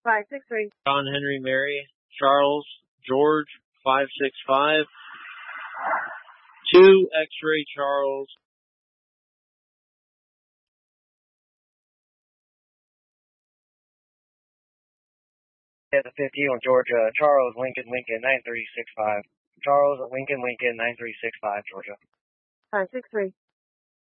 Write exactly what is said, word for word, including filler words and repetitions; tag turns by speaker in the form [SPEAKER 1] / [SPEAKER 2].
[SPEAKER 1] five six three.
[SPEAKER 2] John Henry Mary Charles George five six five. Two X-ray Charles.
[SPEAKER 3] At the fifty on Georgia, Charles Lincoln Lincoln nine three six five. Charles Lincoln Lincoln nine three six five, Georgia.
[SPEAKER 1] five six three.